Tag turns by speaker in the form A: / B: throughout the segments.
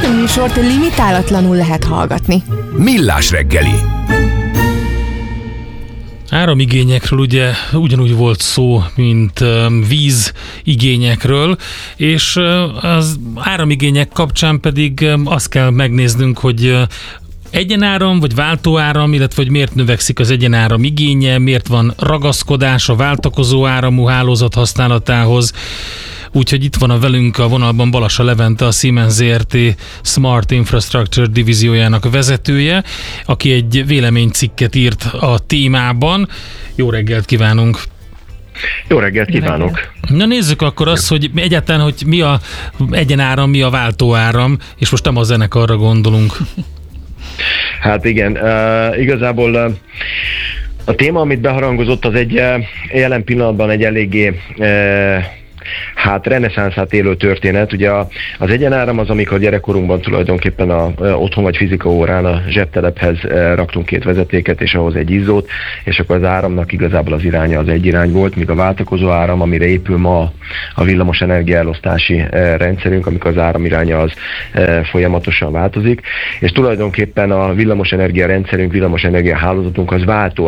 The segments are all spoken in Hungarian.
A: Ezt a műsort limitálatlanul lehet hallgatni.
B: Millás reggeli.
C: Áramigényekről ugye ugyanúgy volt szó, mint vízigényekről, és az áramigények kapcsán pedig azt kell megnéznünk, hogy egyenáram vagy váltóáram, illetve hogy miért növekszik az egyenáram igénye, miért van ragaszkodás a váltakozó áramú hálózat használatához. Úgyhogy itt van velünk a vonalban Balassa Levente, a Siemens Zrt. Smart Infrastructure divíziójának vezetője, aki egy véleménycikket írt a témában. Jó reggelt kívánunk!
D: Jó reggelt kívánok!
C: Na nézzük akkor azt, hogy egyáltalán, hogy mi a egyenáram, mi a váltóáram, és most nem a zenekarra gondolunk.
D: Hát igen, igazából a téma, amit beharangozott, az egy jelen pillanatban egy eléggé reneszánszát élő történet. Ugye az egyenáram az, amikor gyerekkorunkban tulajdonképpen otthon vagy fizika órán a zsebtelephez raktunk két vezetéket, és ahhoz egy izzót, és akkor az áramnak igazából az iránya az egy irány volt, míg a váltakozó áram, amire épül ma a villamos energiaelosztási rendszerünk, amikor az áram iránya az folyamatosan változik, és tulajdonképpen a villamos energia rendszerünk, villamos energia hálózatunk az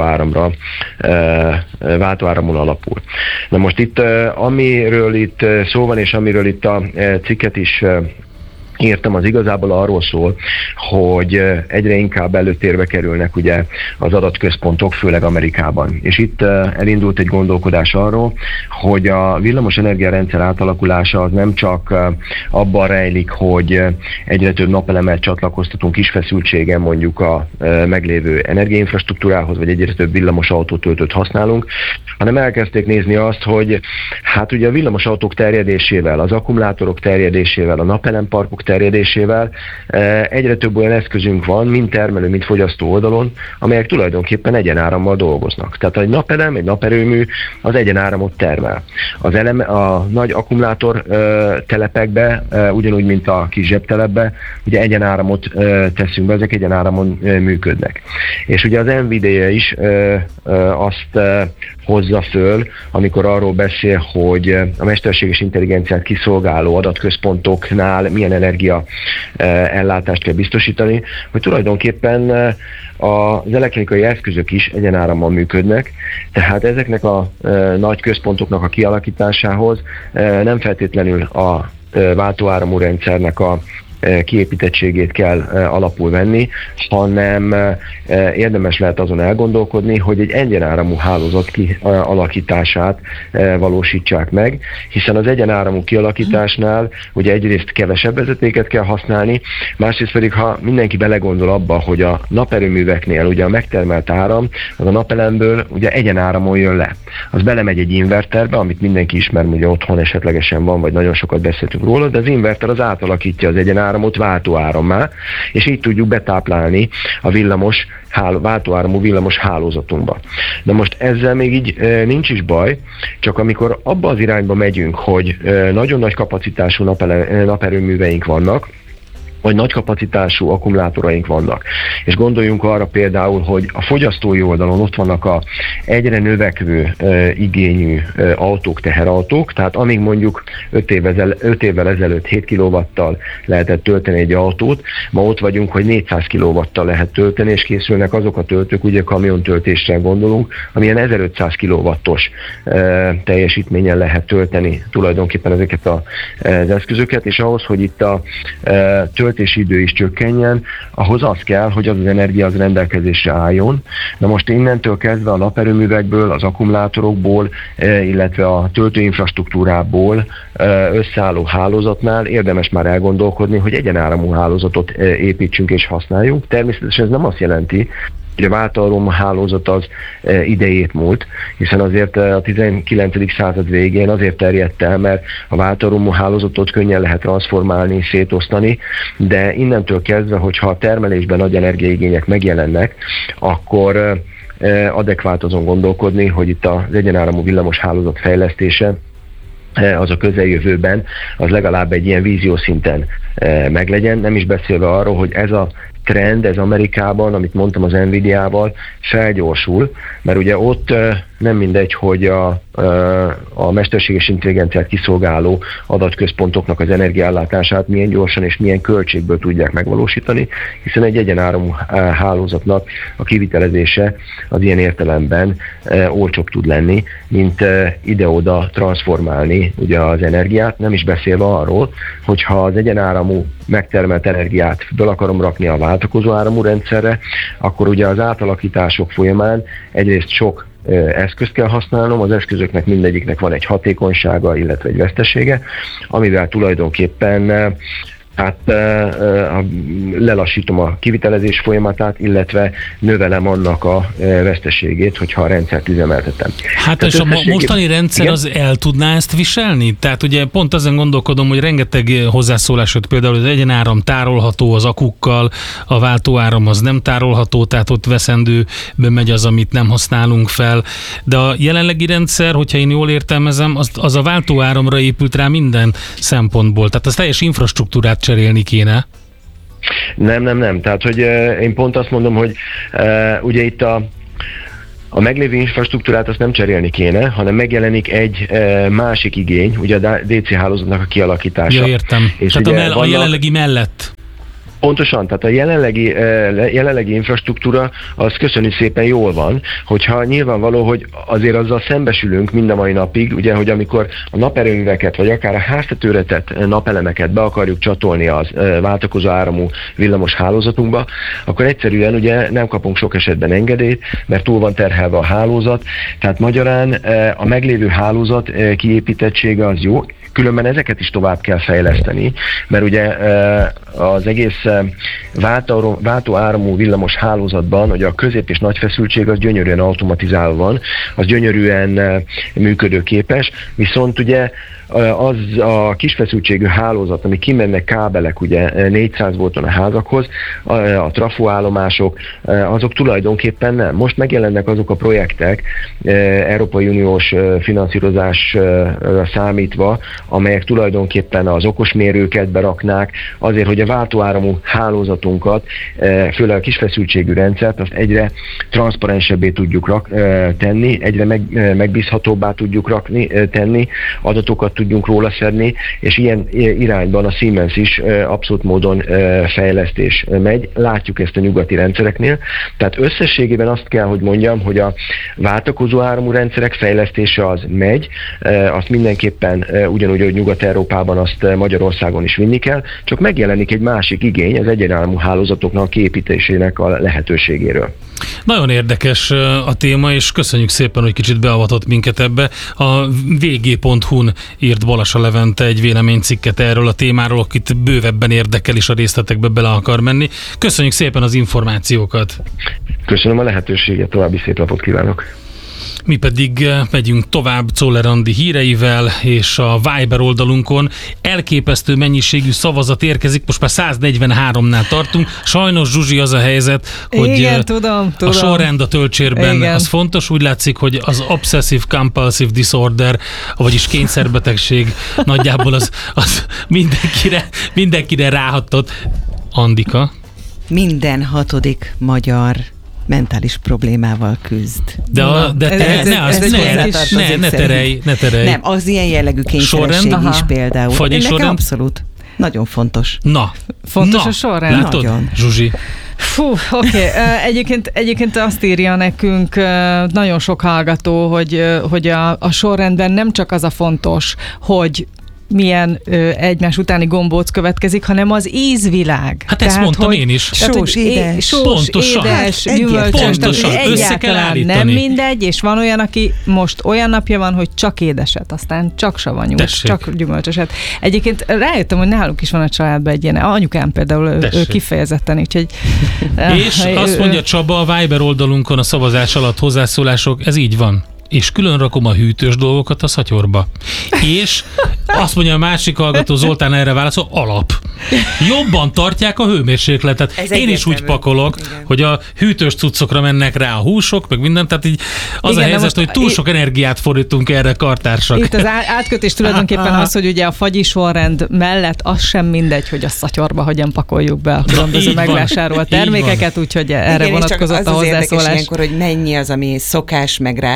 D: váltóáramon alapul. Na most itt, amiről itt szó van, és amiről itt a cikket is írtam, az igazából arról szól, hogy egyre inkább előtérbe kerülnek ugye az adatközpontok, főleg Amerikában. És itt elindult egy gondolkodás arról, hogy a villamos energiarendszer átalakulása az nem csak abban rejlik, hogy egyre több napelemet csatlakoztatunk kis feszültségen mondjuk a meglévő energiainfrastruktúrához, vagy egyre több villamos autótöltőt használunk, hanem elkezdték nézni azt, hogy hát ugye a villamos autók terjedésével, az akkumulátorok terjedésével, a napelemparkok terjedésével egyre több olyan eszközünk van, mind termelő, mind fogyasztó oldalon, amelyek tulajdonképpen egyenárammal dolgoznak. Tehát egy napelem, egy naperőmű az egyenáramot termel. A nagy akkumulátor telepekbe, ugyanúgy, mint a kis zsebtelepbe, ugye egyenáramot teszünk be, ezek egyenáramon működnek. És ugye az NVIDIA is azt hozza föl, amikor arról beszél, hogy a mesterséges intelligenciát kiszolgáló adatközpontoknál milyen energia ellátást kell biztosítani, hogy tulajdonképpen az elektronikai eszközök is egyenárammal működnek, tehát ezeknek a nagy központoknak a kialakításához nem feltétlenül a váltóáramú rendszernek a kiépítettségét kell alapul venni, hanem érdemes lehet azon elgondolkodni, hogy egy egyenáramú hálózat kialakítását valósítsák meg, hiszen az egyenáramú kialakításnál ugye egyrészt kevesebb vezetéket kell használni, másrészt pedig, ha mindenki belegondol abba, hogy a naperőműveknél ugye a megtermelt áram az a napelemből ugye egyenáramon jön le. Az belemegy egy inverterbe, amit mindenki ismer, ugye otthon esetlegesen van, vagy nagyon sokat beszéltünk róla, de az inverter az átalakítja az egyenáramot váltóárammá, és így tudjuk betáplálni a váltóáramú villamos hálózatunkba. De most ezzel még így nincs is baj, csak amikor abba az irányba megyünk, hogy nagyon nagy kapacitású naperőműveink vannak, vagy nagy kapacitású akkumulátoraink vannak. És gondoljunk arra például, hogy a fogyasztói oldalon ott vannak a egyre növekvő igényű autók, teherautók, tehát amíg mondjuk 5 évvel ezelőtt 7 kW-tal lehetett tölteni egy autót, ma ott vagyunk, hogy 400 kW-tal lehet tölteni, és készülnek azok a töltők, ugye kamiontöltésre gondolunk, amilyen 1500 kW-os teljesítményen lehet tölteni tulajdonképpen ezeket az eszközöket, és ahhoz, hogy itt a töltési idő is csökkenjen, ahhoz az kell, hogy az energia az rendelkezésre álljon. Na most innentől kezdve a naperőművekből, az akkumulátorokból, illetve a töltőinfrastruktúrából összeálló hálózatnál érdemes már elgondolkodni, hogy egyenáramú hálózatot építsünk és használjunk. Természetesen ez nem azt jelenti, hogy a váltóáramú hálózat az idejét múlt, hiszen azért a 19. század végén azért terjedt el, mert a váltóáramú hálózatot könnyen lehet transformálni, szétosztani, de innentől kezdve, hogyha a termelésben nagy energiaigények megjelennek, akkor adekvát azon gondolkodni, hogy itt az egyenáramú villamos hálózat fejlesztése az a közeljövőben, az legalább egy ilyen víziószinten meglegyen, nem is beszélve arról, hogy ez a trend, ez Amerikában, amit mondtam az NVIDIA-val, felgyorsul, mert ugye ott nem mindegy, hogy a mesterséges intelligenciát kiszolgáló adatközpontoknak az energiaellátását milyen gyorsan és milyen költségből tudják megvalósítani, hiszen egy egyenáramú hálózatnak a kivitelezése az ilyen értelemben olcsóbb tud lenni, mint ide-oda transformálni ugye az energiát, nem is beszélve arról, hogyha az egyenáramú megtermelt energiát be akarom rakni a váltakozó áramú rendszerre, akkor ugye az átalakítások folyamán egyrészt sok eszközt kell használnom, az eszközöknek mindegyiknek van egy hatékonysága, illetve egy vesztesége, amivel tulajdonképpen lelassítom a kivitelezés folyamatát, illetve növelem annak a veszteségét, hogyha a rendszert üzemeltetem.
C: Hát és a mostani rendszer igen? Az el tudná ezt viselni? Tehát ugye pont ezen gondolkodom, hogy rengeteg hozzászólás jött például, az egyenáram tárolható az akukkal, a váltóáram az nem tárolható, tehát ott veszendőbe megy az, amit nem használunk fel. De a jelenlegi rendszer, hogyha én jól értelmezem, az a váltóáramra épült rá minden szempontból. Tehát az teljes infrastruktúrát cserélni kéne.
D: Nem. Tehát, hogy én pont azt mondom, hogy ugye itt a meglévő infrastruktúrát azt nem cserélni kéne, hanem megjelenik egy másik igény, ugye a DC hálózatnak a kialakítása.
C: Ja, értem. És tehát a jelenlegi mellett.
D: Pontosan, tehát a jelenlegi infrastruktúra az köszönjük szépen jól van, hogyha nyilvánvaló, hogy azért azzal szembesülünk mind a mai napig, ugye, hogy amikor a naperőműveket, vagy akár a háztetőre tett napelemeket be akarjuk csatolni az váltakozó áramú villamos hálózatunkba, akkor egyszerűen ugye nem kapunk sok esetben engedélyt, mert túl van terhelve a hálózat, tehát magyarán a meglévő hálózat kiépítettsége az jó, különben ezeket is tovább kell fejleszteni, mert ugye az egész váltóáramú villamos hálózatban, hogy a közép- és nagy feszültség az gyönyörűen automatizálva van, az gyönyörűen működőképes, viszont ugye az a kis feszültségű hálózat, ami kimennek kábelek ugye 400 volton a házakhoz, a trafóállomások, azok tulajdonképpen nem. Most megjelennek azok a projektek, Európai Uniós finanszírozásra számítva, amelyek tulajdonképpen az okosmérőket beraknák, azért, hogy a váltóáramú hálózatunkat, főleg a kisfeszültségű rendszert, azt egyre transzparensebbé tudjuk tenni, egyre megbízhatóbbá tudjuk tenni, adatokat tudjunk róla szedni, és ilyen irányban a Siemens is abszolút módon fejlesztés megy. Látjuk ezt a nyugati rendszereknél. Tehát összességében azt kell, hogy mondjam, hogy a váltakozó áramú rendszerek fejlesztése az megy, azt mindenképpen ugyanúgy, hogy Nyugat-Európában azt Magyarországon is vinni kell, csak megjelenik egy másik igény az egyenáramú hálózatoknak a kiépítésének a lehetőségéről.
C: Nagyon érdekes a téma, és köszönjük szépen, hogy kicsit beavatott minket ebbe. A vg.hu-n írt Balassa Levente egy véleménycikket erről a témáról, akit bővebben érdekel és a részletekbe bele akar menni. Köszönjük szépen az információkat!
D: Köszönöm a lehetőséget, további szép napot kívánok!
C: Mi pedig megyünk tovább Czoller Andi híreivel, és a Viber oldalunkon elképesztő mennyiségű szavazat érkezik, most már 143-nál tartunk. Sajnos, Zsuzsi, az a helyzet, hogy
A: igen, tudom.
C: A sorrend a töltsérben igen. Az fontos, úgy látszik, hogy az Obsessive Compulsive Disorder, vagyis kényszerbetegség nagyjából az mindenkire ráhatott. Andika?
B: Minden 6. magyar mentális problémával küzd.
C: Ne terelj.
B: Nem, az ilyen jellegű kényszeresség is például. Nekem abszolút. Nagyon fontos.
A: Fontos a sorrend?
C: Látod,
B: nagyon.
C: Zsuzsi?
A: Fú, oké. Egyébként azt írja nekünk nagyon sok hallgató, hogy a sorrendben nem csak az a fontos, hogy milyen egymás utáni gombóc következik, hanem az ízvilág.
C: Hát ezt mondtam én is.
A: Sós, édes, gyümölcsös.
C: Pontosan. Össze kell állítani.
A: Nem mindegy, és van olyan, aki most olyan napja van, hogy csak édeset, aztán csak savanyút, csak gyümölcsöset. Egyébként rájöttem, hogy nálunk is van a családban egy ilyen, anyukám például kifejezetten, úgyhogy...
C: És azt mondja Csaba a Viber oldalunkon a szavazás alatt hozzászólások, ez így van. És külön rakom a hűtős dolgokat a szatyorba. És azt mondja a másik hallgató, Zoltán erre válaszol, alap. Jobban tartják a hőmérsékletet. Én is úgy pakolok, igen. Hogy a hűtős cuccokra mennek rá a húsok, meg minden, tehát így az igen, a helyzet, hogy túl sok energiát fordítunk erre, kartársak.
A: Itt az átkötés tulajdonképpen az, hogy ugye a fagyi sorrend mellett az sem mindegy, hogy a szatyorba hogyan pakoljuk be a különböző megvásárolt termékeket, úgyhogy erre vonatkozott a hozzászólás.
B: Ilyenkor, hogy mennyi az, ami szokás meg ráció,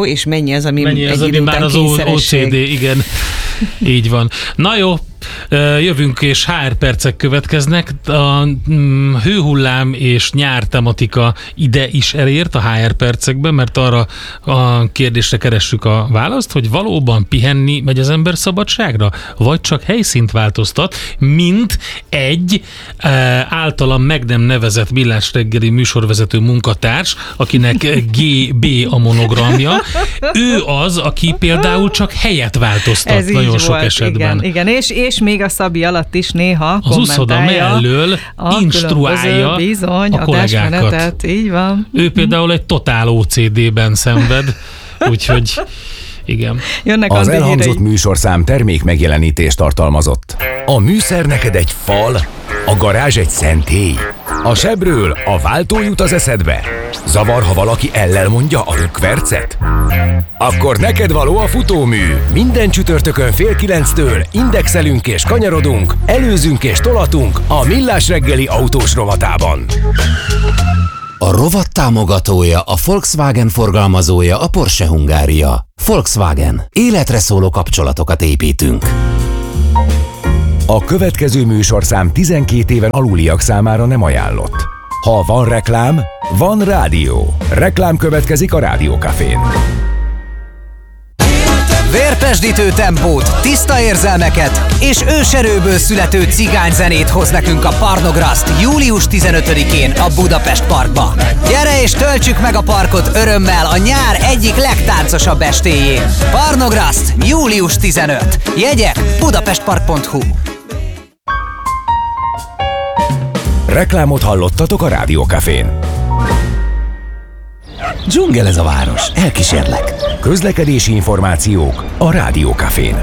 B: jó, és mennyi az, ami egy idő után
C: már az OCD, igen. Így van. Na jó, jövünk, és HR percek következnek. A hőhullám és nyár tematika ide is elért a HR percekben, mert arra a kérdésre keressük a választ, hogy valóban pihenni megy az ember szabadságra, vagy csak helyszínt változtat, mint egy általam meg nem nevezett Millás reggeli műsorvezető munkatárs, akinek GB a monogramja. Ő az, aki például csak helyet változtat. Ez nagyon sok volt, esetben.
A: Igen. És még a Szabi alatt is néha
C: az uszoda mellől instruálja
A: bizony,
C: a kollégákat.
A: Így van.
C: Ő például egy totál OCD-ben szenved, úgyhogy igen.
E: Az elhangzott műsorszám termék megjelenítést tartalmazott. A műszer neked egy fal, a garázs egy szentély. A sebről a váltó jut az eszedbe. Zavar, ha valaki ellel mondja a rükvercet? Akkor neked való a futómű. Minden csütörtökön 8:30 indexelünk és kanyarodunk, előzünk és tolatunk a Millás reggeli autós rovatában.
F: A rovat támogatója, a Volkswagen forgalmazója, a Porsche Hungária. Volkswagen. Életre szóló kapcsolatokat építünk.
E: A következő műsorszám 12 éven aluliak számára nem ajánlott. Ha van reklám, van rádió. Reklám következik a Rádiókafén.
G: Vérpesdítő tempót, tiszta érzelmeket és őserőből születő cigányzenét hoz nekünk a Parnograszt július 15-én a Budapest Parkba. Gyere és töltsük meg a parkot örömmel a nyár egyik legtáncosabb estéjén. Parnograszt július 15. Jegyek budapestpark.hu.
E: Reklámot hallottatok a Rádiókafén.
F: Dzsungel ez a város, elkísérlek.
E: Közlekedési információk a Rádiókafén.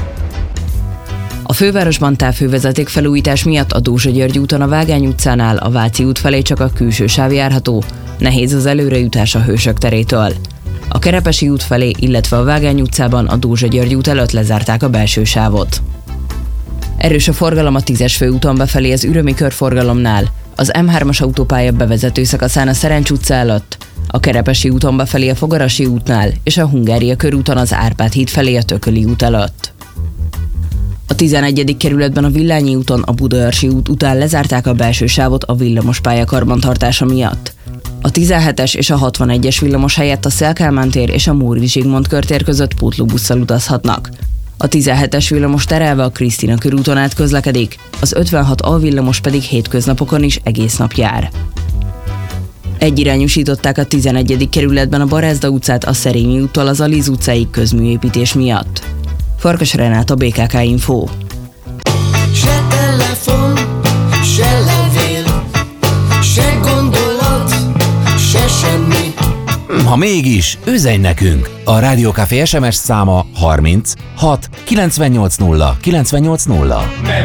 H: A fővárosban távhővezeték felújítás miatt a Dózsa-György úton a Vágány utcánál a Váci út felé csak a külső sáv járható, nehéz az előrejutás a Hősök terétől. A Kerepesi út felé, illetve a Vágány utcában a Dózsa-György út előtt lezárták a belső sávot. Erős a forgalom a 10-es főúton befelé az Ürömi körforgalomnál, az M3-as autópálya bevezető szakaszán a Szerencs utca előtt, a Kerepesi úton befelé a Fogarasi útnál és a Hungária körúton az Árpád híd felé a Tököli út előtt. A 11. kerületben a Villányi úton a Budaörsi út után lezárták a belső sávot a villamospálya karbantartása miatt. A 17-es és a 61-es villamos helyett a Széll-Kálmán tér és a Móri Zsigmond körtér között pótlóbusszal utazhatnak. A 17-es villamos terelve a Krisztina körúton át közlekedik, az 56A villamos pedig hétköznapokon is egész nap jár. Egyirányosították a 11. kerületben a Barázda utcát a Szerényi úttól az Aliz utcáig közműépítés miatt. Farkas Renáta, BKK Info.
I: Se telefon, se levél, se gondolat, se semmi.
F: Ha mégis, üzenj nekünk! A Rádiókafé SMS száma 30 6 980 980.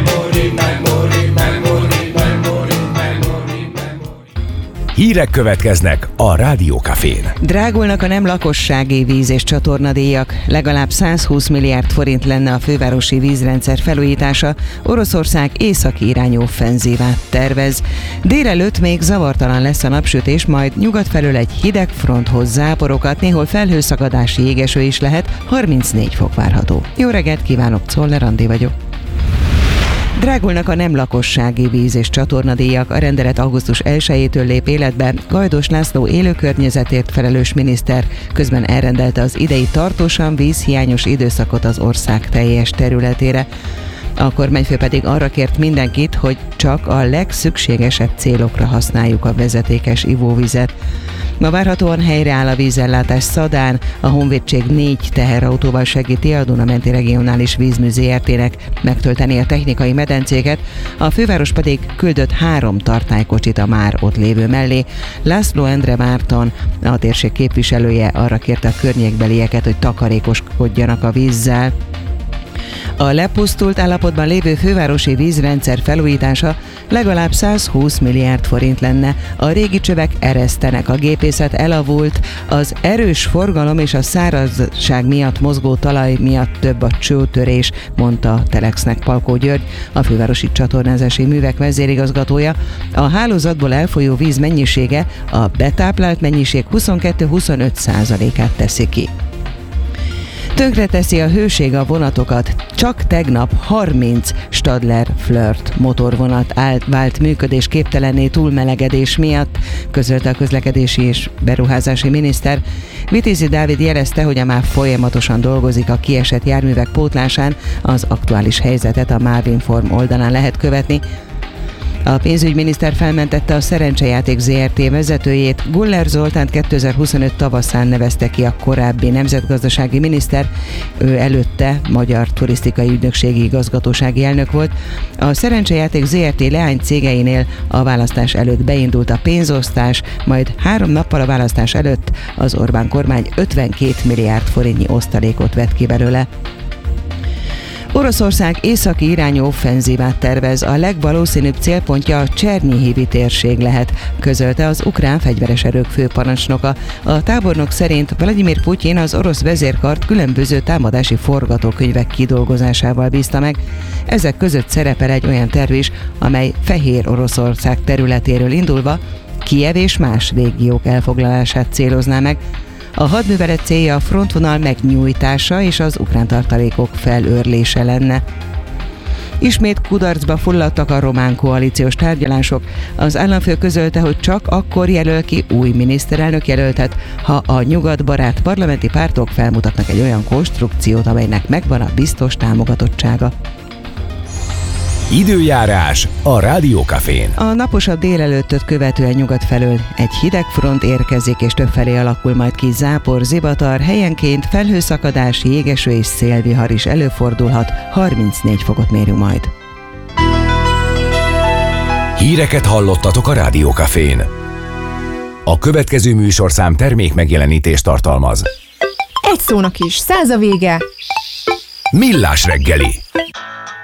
E: Hírek következnek a Rádiókafén.
B: Drágulnak a nem lakossági víz- és csatornadíjak. Legalább 120 milliárd forint lenne a fővárosi vízrendszer felújítása. Oroszország északi irányú offenzívát tervez. Délelőtt még zavartalan lesz a napsütés, majd nyugat felől egy hideg front hoz záporokat, néhol felhőszakadási jégeső is lehet, 34 fok várható. Jó reggelt kívánok, Czoller Andi vagyok. Drágulnak a nem lakossági víz- és csatornadíjak. A rendelet augusztus 1-től lép életbe. Gajdos László élőkörnyezetért felelős miniszter közben elrendelte az idei tartósan vízhiányos időszakot az ország teljes területére. A kormányfő pedig arra kért mindenkit, hogy csak a legszükségesebb célokra használjuk a vezetékes ivóvizet. Ma várhatóan helyreáll a vízellátás Szadán, a Honvédség 4 teherautóval segíti a Duna-menti Regionális Vízmű Zrt-nek megtölteni a technikai medencéket, a főváros pedig küldött 3 tartálykocsit a már ott lévő mellé. László Endre Márton, a térség képviselője arra kérte a környékbelieket, hogy takarékoskodjanak a vízzel. A lepusztult állapotban lévő fővárosi vízrendszer felújítása legalább 120 milliárd forint lenne. A régi csövek eresztenek, a gépészet elavult, az erős forgalom és a szárazság miatt mozgó talaj miatt több a csőtörés, mondta a Telexnek Palkó György, a fővárosi csatornázási művek vezérigazgatója. A hálózatból elfolyó víz mennyisége a betáplált mennyiség 22-25%-át teszi ki. Tönkreteszi a hőség a vonatokat. Csak tegnap 30 Stadler Flirt motorvonat vált működésképtelenné túlmelegedés miatt, közölte a közlekedési és beruházási miniszter. Vitézi Dávid jelezte, hogy a MÁV folyamatosan dolgozik a kiesett járművek pótlásán, az aktuális helyzetet a MÁV-Inform oldalán lehet követni. A pénzügyminiszter felmentette a Szerencsejáték Zrt. Vezetőjét. Guller Zoltánt 2025 tavaszán nevezte ki a korábbi nemzetgazdasági miniszter, ő előtte Magyar Turisztikai Ügynökségi Igazgatósági elnök volt. A Szerencsejáték Zrt. Leány cégeinél a választás előtt beindult a pénzosztás, majd 3 nappal a választás előtt az Orbán kormány 52 milliárd forintnyi osztalékot vett ki belőle. Oroszország északi irányú offenzívát tervez, a legvalószínűbb célpontja a Csernyihivi térség lehet, közölte az ukrán fegyveres erők főparancsnoka. A tábornok szerint Vladimir Putyin az orosz vezérkart különböző támadási forgatókönyvek kidolgozásával bízta meg. Ezek között szerepel egy olyan terv is, amely Fehér Oroszország területéről indulva Kijev és más régiók elfoglalását célozná meg. A hadművelet célja a frontvonal megnyújtása és az ukrán tartalékok felőrlése lenne. Ismét kudarcba fulladtak a román koalíciós tárgyalások. Az államfő közölte, hogy csak akkor jelöl ki új miniszterelnök jelöltet, ha a nyugatbarát parlamenti pártok felmutatnak egy olyan konstrukciót, amelynek megvan a biztos támogatottsága.
E: Időjárás a Rádiókafén.
B: A naposabb délelőttöt követően nyugat felől egy hideg front érkezik, és többfelé alakul majd ki zápor, zivatar, helyenként felhőszakadás, jégeső és szélvihar is előfordulhat, 34 fokot mérünk majd.
E: Híreket hallottatok a Rádiókafén. A következő műsorszám termék megjelenítést tartalmaz.
J: Egy szónak is 100 a vége.
E: Millás reggeli.